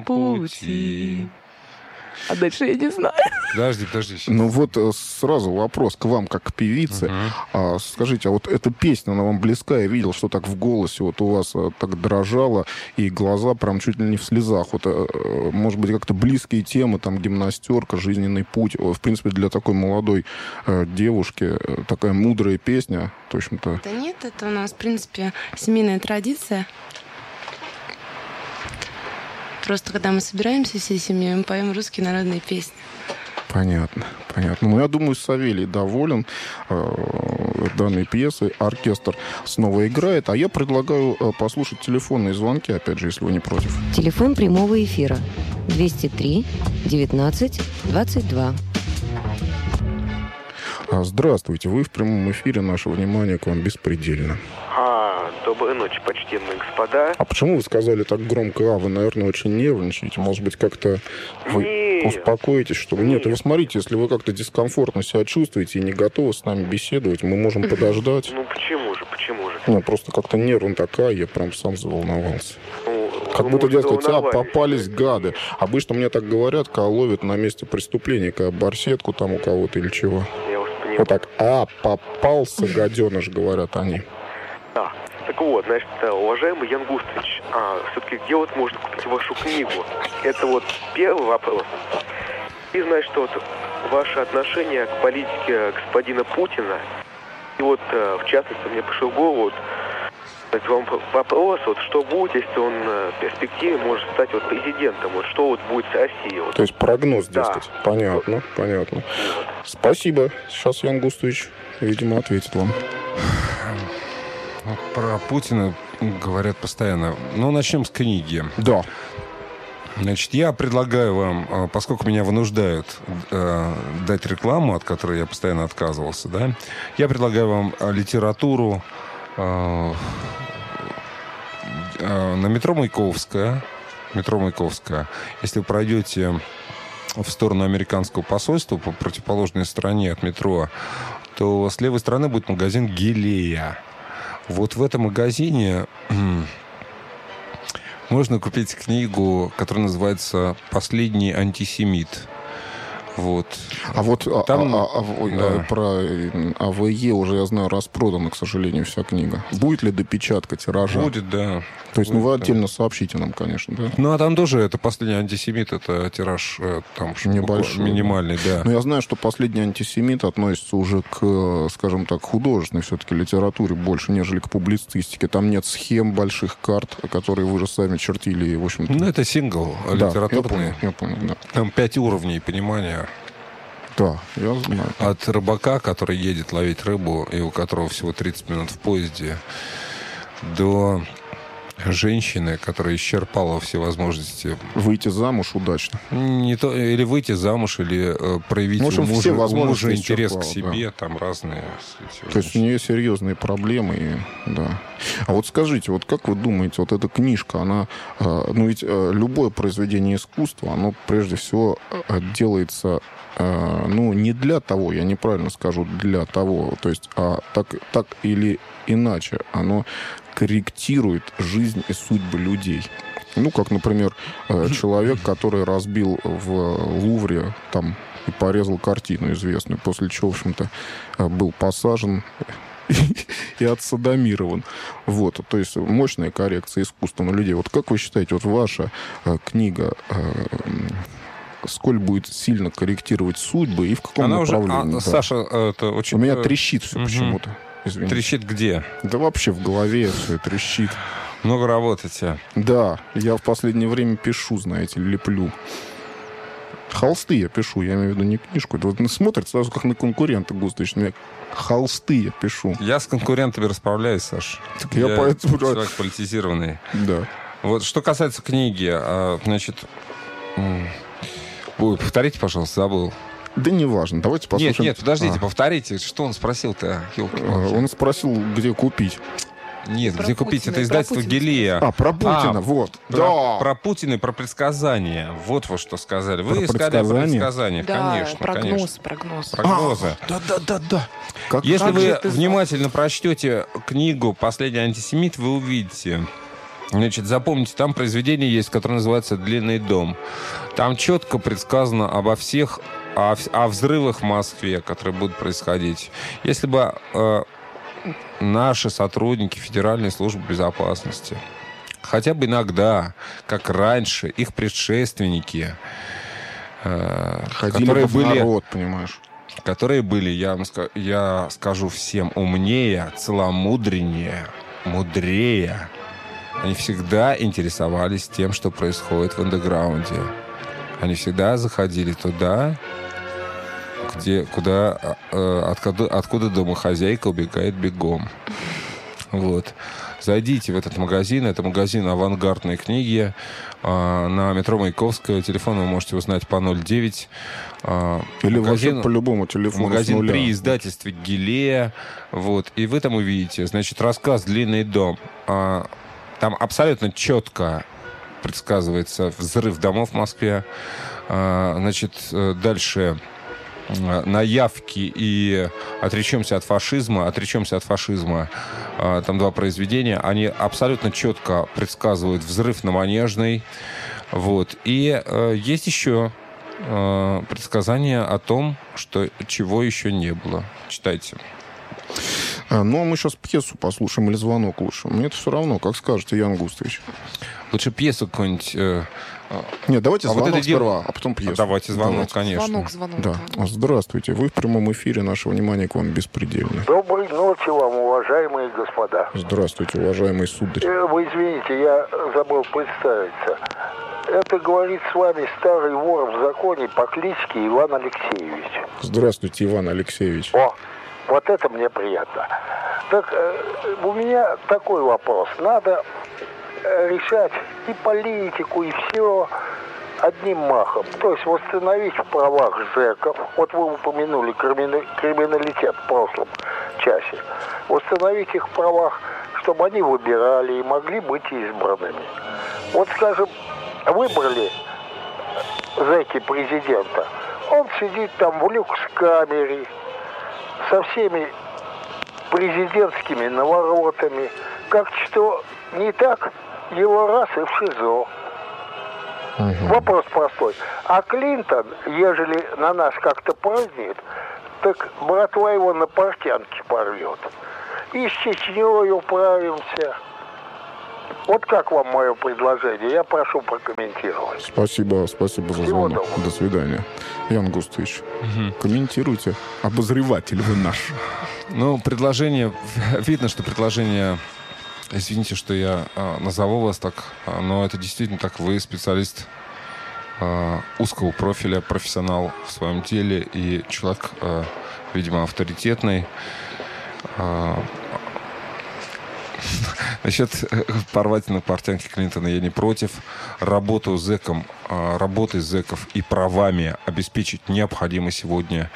пути. А дальше я не знаю. Подожди. Ну вот сразу вопрос к вам, как к певице. Скажите, а вот эта песня, она вам близка? Я видел, что так в голосе вот у вас так дрожало, и глаза прям чуть ли не в слезах. Вот, может быть, как-то близкие темы, там, гимнастерка, жизненный путь. В принципе, для такой молодой девушки такая мудрая песня, в общем-то. Да нет, это у нас, в принципе, семейная традиция. Просто когда мы собираемся всей семьей, мы поем русские народные песни. Понятно. Ну, я думаю, Савелий доволен данной пьесой. Оркестр снова играет. А я предлагаю послушать телефонные звонки, опять же, если вы не против. Телефон прямого эфира 203 19 22. Здравствуйте. Вы в прямом эфире. Наше внимание к вам беспредельно. Доброй ночи, почтенные господа. А почему вы сказали так громко? Вы, наверное, очень нервничаете. Может быть, как-то вы успокоитесь, чтобы... Нет, вы смотрите, если вы как-то дискомфортно себя чувствуете и не готовы с нами беседовать, мы можем подождать. Ну, почему же? Ну, просто как-то нервно такая, я прям сам заволновался. Как будто, дескать, попались гады. Обычно мне так говорят, когда ловят на месте преступления, когда барсетку там у кого-то или чего. Я вас понимаю. Вот так, попался гаденыш, говорят они. Да. Так вот, значит, уважаемый Ян Густович, все-таки где вот можно купить вашу книгу? Это вот первый вопрос. И, значит, вот ваше отношение к политике господина Путина. И вот, в частности, мне пришел в голову вам вопрос, вот, что будет, если он в перспективе может стать вот президентом? Вот что вот будет с Россией? Вот. То есть прогноз, дескать. Да. Понятно. Спасибо. Сейчас Ян Густович, видимо, ответит вам. Вот про Путина говорят постоянно. Ну, начнем с книги. Да. Значит, я предлагаю вам, поскольку меня вынуждают дать рекламу, от которой я постоянно отказывался, да, я предлагаю вам литературу на метро Маяковская. Если вы пройдете в сторону американского посольства по противоположной стороне от метро, то с левой стороны будет магазин «Гелея». Вот в этом магазине можно купить книгу, которая называется «Последний антисемит». Вот. А вот там, про АВЕ уже, я знаю, распродана, к сожалению, вся книга. Будет ли допечатка тиража? Будет, да. То есть, вы отдельно сообщите нам, конечно, да? Ну, а там тоже это «Последний антисемит», это тираж там небольшой, минимальный, да. Но я знаю, что «Последний антисемит» относится уже к, скажем так, художественной все-таки литературе больше, нежели к публицистике. Там нет схем, больших карт, которые вы же сами чертили, в общем-то. Ну, это сингл литературный. Я понял, да. Там 5 уровней понимания. Да, я знаю. От рыбака, который едет ловить рыбу, и у которого всего 30 минут в поезде, до женщины, которая исчерпала все возможности. Выйти замуж удачно. Не то, или выйти замуж, или проявить у мужа интерес к себе, да. Там разные. То есть у нее серьезные проблемы, да. А вот скажите, вот как вы думаете, вот эта книжка, она, ну ведь любое произведение искусства, оно прежде всего делается, ну не для того, я неправильно скажу, для того, то есть так или иначе, оно корректирует жизнь и судьбы людей. Ну, как, например, человек, который разбил в Лувре там и порезал картину известную, после чего, в общем-то, был посажен и отсодомирован. Вот, то есть мощная коррекция искусства на людей. Вот как вы считаете, вот ваша книга сколь будет сильно корректировать судьбы и в каком направлении? Да. Саша, это очень... У меня трещит все почему-то. Извините. Трещит где? Да вообще в голове все трещит. Много работаете. Да, я в последнее время пишу, знаете, леплю. Холсты я пишу, я имею в виду не книжку. Это вот смотрит сразу как на конкурента, Густович. Холсты я пишу. Я с конкурентами расправляюсь, Саш. Так я поэтому... Человек политизированный. Да. Вот, что касается книги, значит... Ой, повторите, пожалуйста, забыл. Да не важно, давайте послушаем. Нет, подождите, повторите. Что он спросил-то? Он спросил, где купить. Нет, где купить? Это издательство «Гелея». Про Путина, вот. Про Путина и про предсказания. Вот вы что сказали. Вы искали про предсказания, конечно. Прогнозы. Да. Если вы внимательно прочтете книгу «Последний антисемит», вы увидите, Значит, запомните, там произведение есть, которое называется «Длинный дом». Там четко предсказано обо всех, о взрывах в Москве, которые будут происходить. Если бы наши сотрудники Федеральной службы безопасности хотя бы иногда, как раньше, их предшественники, Ходили которые бы в были... народ, понимаешь. Которые были, я скажу всем, умнее, целомудреннее, мудрее. Они всегда интересовались тем, что происходит в андеграунде. Они всегда заходили туда, откуда домохозяйка убегает бегом. Вот. Зайдите в этот магазин. Это магазин «Авангардной книги» на метро Маяковская. Телефон вы можете узнать по 09. Или вообще по любому телефону. Магазин при издательстве «Гилея». Вот. И вы там увидите, значит, рассказ «Длинный дом». Там абсолютно четко предсказывается взрыв домов в Москве. Значит, дальше «Наявки» и «Отречемся от фашизма». Там два произведения. Они абсолютно четко предсказывают взрыв на Манежной. Вот. И есть еще предсказание о том, чего еще не было. Читайте. Ну, а мы сейчас пьесу послушаем или звонок лучше? Мне-то все равно, как скажете, Ян Густович. Лучше пьесу какую-нибудь... Нет, давайте звонок вот сперва, а потом пьесу. Давайте звонок, конечно. Звонок. Да. Здравствуйте. Вы в прямом эфире. Наше внимание к вам беспредельно. Доброй ночи вам, уважаемые господа. Здравствуйте, уважаемый сударь. Вы извините, я забыл представиться. Это говорит с вами старый вор в законе по кличке Иван Алексеевич. Здравствуйте, Иван Алексеевич. О, вот это мне приятно. Так, у меня такой вопрос. Надо решать и политику, и все одним махом. То есть восстановить в правах зэков. Вот вы упомянули криминалитет в прошлом часе. Восстановить их в правах, чтобы они выбирали и могли быть избранными. Вот, скажем, выбрали зэки президента. Он сидит там в люкс-камере со всеми президентскими наворотами. Как что не так, его раз и в ШИЗО. Вопрос простой. А Клинтон, ежели на нас как-то празднует, так братва его на портянке порвет. И с Чечней управимся. Вот как вам мое предложение? Я прошу прокомментировать. Спасибо за звонок. До свидания. Ян Густович, комментируйте. Обозреватель вы наш. Ну, предложение... Видно, что предложение... Извините, что я назову вас так, но это действительно так. Вы специалист узкого профиля, профессионал в своем деле и человек, видимо, авторитетный. Насчет порвать на портянке Клинтона я не против. Работой зэков и правами обеспечить необходимо сегодня.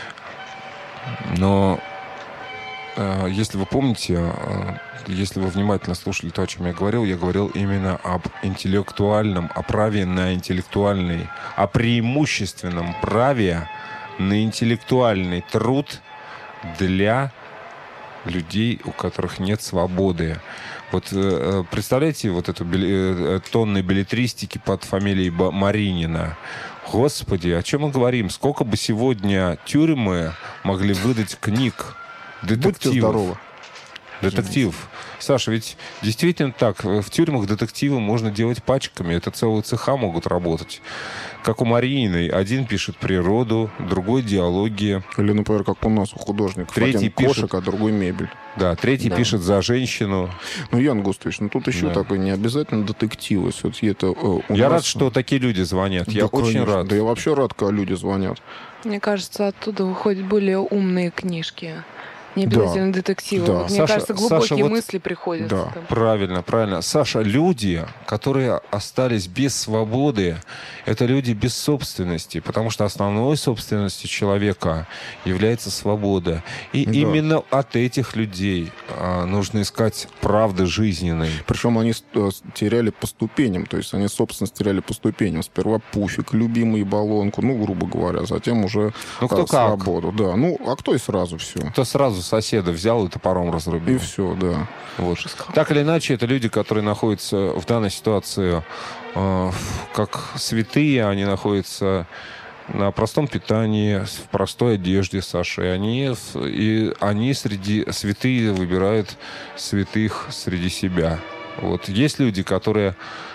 Но если вы помните, если вы внимательно слушали то, о чем я говорил именно об интеллектуальном, о праве на интеллектуальный, о преимущественном праве на интеллектуальный труд для людей, у которых нет свободы. Вот представляете вот эту тонны беллетристики под фамилией Маринина? Господи, о чем мы говорим? Сколько бы сегодня тюрьмы могли выдать книг, детективов? Будьте здоровы. Детектив. Саша, ведь действительно так. В тюрьмах детективы можно делать пачками. Это целые цеха могут работать. Как у Марининой. Один пишет природу, другой диалоги. Или, например, как у нас у художников. Третий один пишет кошек, а другой мебель. Да, третий пишет за женщину. Ну, Ян Густович, тут еще такой не обязательно детективы. Все-таки это я рад, что такие люди звонят. Да, я очень конечно. рад. Да я вообще рад, когда люди звонят. Мне кажется, оттуда выходят более умные книжки. Не обязательно детективы. Да. Мне Саша, кажется, глубокие Саша, вот... мысли приходят. Да. Там. Правильно. Саша, люди, которые остались без свободы, это люди без собственности, потому что основной собственностью человека является свобода. И именно от этих людей нужно искать правды жизненной. Причем они теряли по ступеням, то есть они собственность теряли по ступеням. Сперва пуфик, любимый, баллонку, грубо говоря, затем уже кто свободу. Да, а кто и сразу все. Кто сразу сразу соседа взял и топором разрубил. И все, да. Вот. Так или иначе, это люди, которые находятся в данной ситуации как святые, они находятся на простом питании, в простой одежде, Саша. И они среди святые выбирают святых среди себя. Вот. Есть люди, которые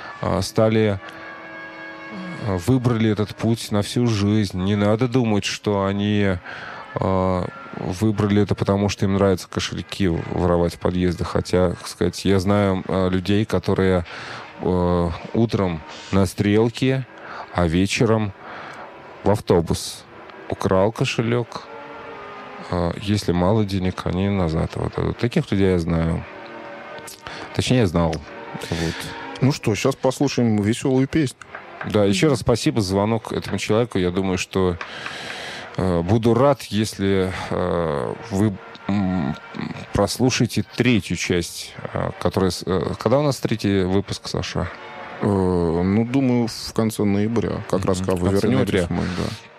выбрали этот путь на всю жизнь. Не надо думать, что они выбрали это потому, что им нравится кошельки воровать в подъездах. Хотя, так сказать, я знаю людей, которые утром на стрелке, а вечером в автобус. Украл кошелек. Если мало денег, они назад отдадут. Таких людей я знаю. Точнее, я знал. Вот. Ну что, сейчас послушаем веселую песню. Да, еще раз спасибо за звонок этому человеку. Я думаю, что буду рад, если вы прослушаете третью часть, которая... Когда у нас третий выпуск, Саша? Ну, думаю, в конце ноября. Как раз, когда вы вернетесь, мы,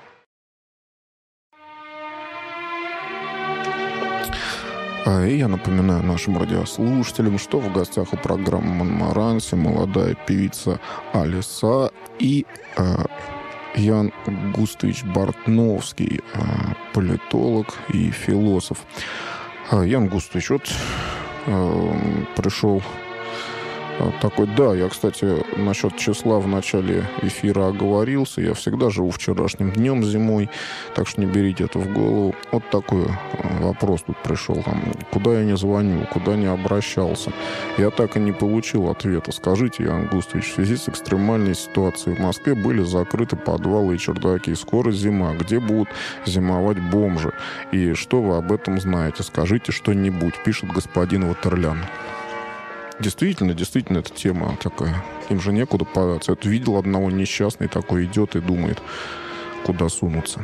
да. И я напоминаю нашим радиослушателям, что в гостях у программы «Монмаранси» молодая певица Алиса и Ян Густович Бартновский, политолог и философ. Ян Густович, вот пришел такой... Да, я, кстати, насчет числа в начале эфира оговорился. Я всегда живу вчерашним днем зимой, так что не берите это в голову. Вот такой вопрос тут пришел. Куда я не звоню, куда не обращался. Я так и не получил ответа. Скажите, Ян Густович, в связи с экстремальной ситуацией в Москве были закрыты подвалы и чердаки. Скоро зима. Где будут зимовать бомжи? И что вы об этом знаете? Скажите что-нибудь, пишет господин Ватерлян. Действительно, эта тема такая. Им же некуда податься. Я видел одного несчастный такой идет и думает, куда сунуться.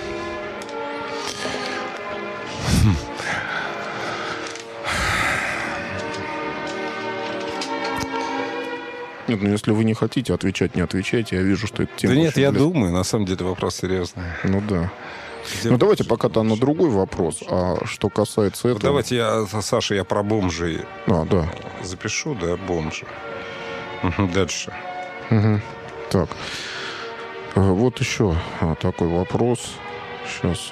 Нет, ну если вы не хотите отвечать, не отвечайте. Я вижу, что эта тема... Да нет, я думаю, на самом деле вопрос серьезный. Ну да. Ну давайте пока-то на другой вопрос. А что касается этого... Давайте Саша, я про бомжей да. запишу, да, бомжи. Дальше. Так. Вот еще такой вопрос. Сейчас.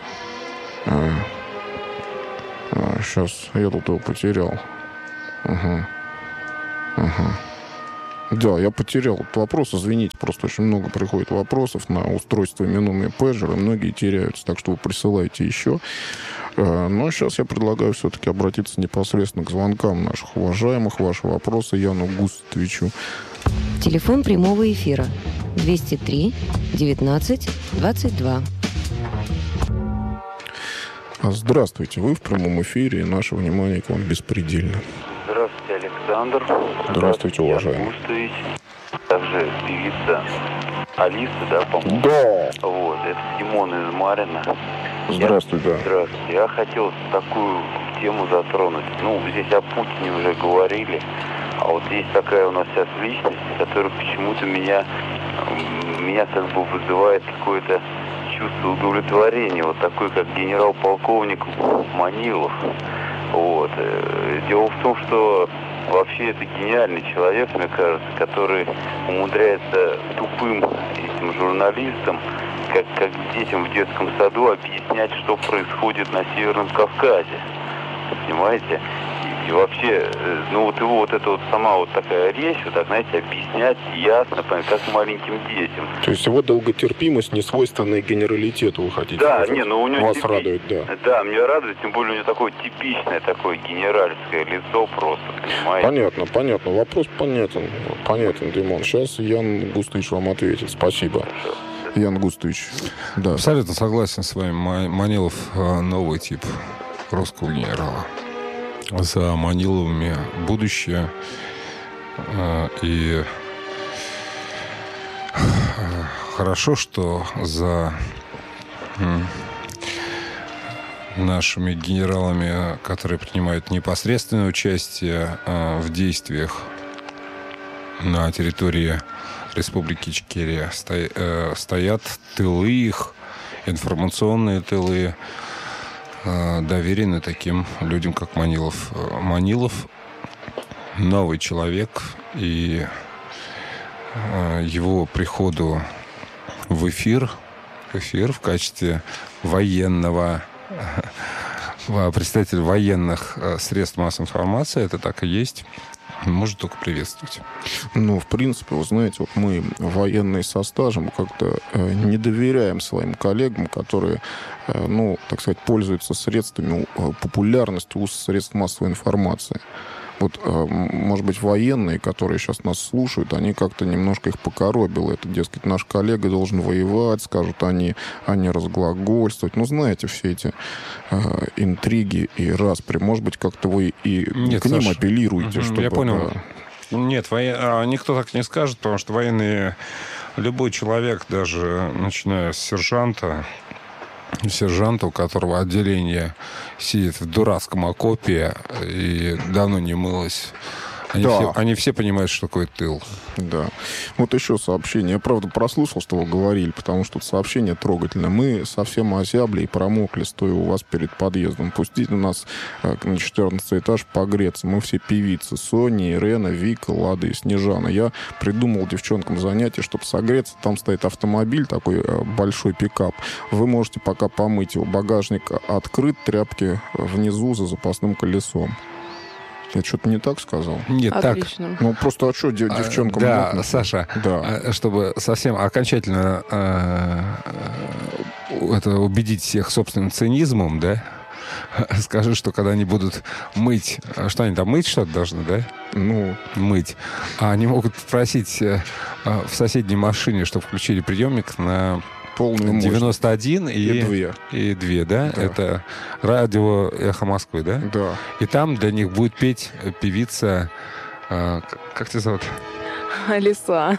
Сейчас я тут его потерял. Да, я потерял этот вопрос. Извините, просто очень много приходит вопросов на устройство именуемое пейджер, и многие теряются, так что вы присылайте еще. Но сейчас я предлагаю все-таки обратиться непосредственно к звонкам наших уважаемых. Ваши вопросы Яну Густовичу. Телефон прямого эфира 203 19 22. Здравствуйте, вы в прямом эфире, и наше внимание к вам беспредельно. Здравствуйте, Александр. Здравствуйте, уважаемый. Ян Густович. Также певица Алиса, да, по-моему? Да. Вот, это Димон из Марина. Здравствуйте. Здравствуйте. Я хотел такую тему затронуть. Ну, здесь о Путине уже говорили. А вот есть такая у нас сейчас личность, которая почему-то меня как бы вызывает какое-то чувство удовлетворения. Вот такой, как генерал-полковник Манилов. Вот. Дело в том, что вообще это гениальный человек, мне кажется, который умудряется тупым этим журналистам, как детям в детском саду, объяснять, что происходит на Северном Кавказе. Понимаете? И вообще, ну вот его вот эта вот сама вот такая речь, вот так, знаете, объяснять ясно, как маленьким детям. То есть его долготерпимость не свойственна генералитету, вы хотите да, сказать? Не, ну у него вас радует, да. Да, меня радует, тем более у него такое типичное такое генеральское лицо просто, понимаете? Понятно. Вопрос понятен, Димон. Сейчас Ян Густович вам ответит. Спасибо. Ян Густович. Да. Абсолютно согласен с вами. Манилов новый тип русского генерала. За Маниловыми будущее. И хорошо, что за нашими генералами, которые принимают непосредственное участие в действиях на территории Республики Ичкерия, стоят тылы их, информационные тылы, доверены таким людям, как Манилов. Манилов новый человек, и его приходу в эфир в качестве военного представителя военных средств массовой информации, это так и есть, может только приветствовать. Ну, в принципе, вы знаете, вот мы, военные со стажем, как-то не доверяем своим коллегам, которые, ну, так сказать, пользуются средствами популярности у средств массовой информации. Вот, может быть, военные, которые сейчас нас слушают, они как-то немножко их покоробило. Это, дескать, наш коллега должен воевать, скажут они разглагольствовать. Ну, знаете, все эти интриги и распри. Может быть, как-то вы и Нет, к ним Саша, апеллируете, чтобы... Я понял. Да... Нет, никто так не скажет, потому что военные... Любой человек, даже начиная с сержанта, у которого отделение сидит в дурацком окопе и давно не мылось. Они все понимают, что такое тыл. Да. Вот еще сообщение. Я, правда, прослушал, что вы говорили, потому что сообщение трогательное. Мы совсем озябли и промокли, стоя у вас перед подъездом. Пустите нас на 14 этаж погреться. Мы все певицы. Соня, Ирена, Вика, Лада и Снежана. Я придумал девчонкам занятие, чтобы согреться. Там стоит автомобиль, такой большой пикап. Вы можете пока помыть его. Багажник открыт, тряпки внизу за запасным колесом. Я что-то не так сказал? Нет, отлично. так. Ну, просто, а что девчонкам... Да, мокнуть? Саша, да. Чтобы совсем окончательно убедить всех собственным цинизмом, да, скажи, что когда они будут мыть... Что они там, мыть что-то должны, да? Ну... Мыть. А они могут попросить в соседней машине, чтобы включили приемник на... Полную 91 и 2, да? Это радио «Эхо Москвы», да? Да. И там для них будет петь певица... как тебя зовут? Алиса.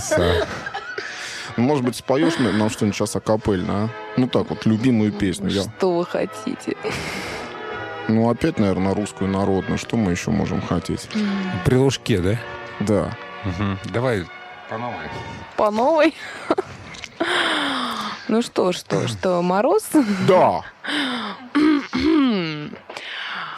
Может быть, споешь нам что-нибудь сейчас акапельно, а? Ну так вот, любимую песню. Что вы хотите? Ну, опять, наверное, русскую народную. Что мы еще можем хотеть? При Лужке, да? Да. Угу. Давай по новой. По новой? Ну что, Мороз? Да.